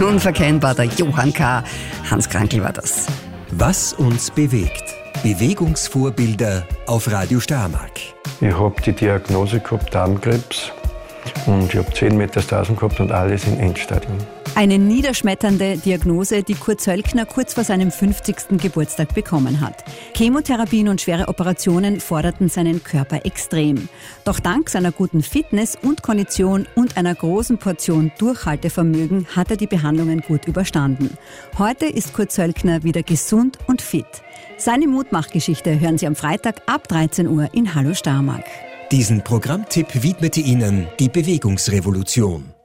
Unverkennbar, der Johann K. Hans Krankl war das. Was uns bewegt. Bewegungsvorbilder auf Radio Steiermark. Ich habe die Diagnose gehabt, Darmkrebs. Und ich habe 10 Metastasen gehabt und alles im Endstadium. Eine niederschmetternde Diagnose, die Kurt Zöllkner kurz vor seinem 50. Geburtstag bekommen hat. Chemotherapien und schwere Operationen forderten seinen Körper extrem. Doch dank seiner guten Fitness und Kondition und einer großen Portion Durchhaltevermögen hat er die Behandlungen gut überstanden. Heute ist Kurt Zöllkner wieder gesund und fit. Seine Mutmachgeschichte hören Sie am Freitag ab 13 Uhr in Hallo Steiermark. Diesen Programmtipp widmete Ihnen die Bewegungsrevolution.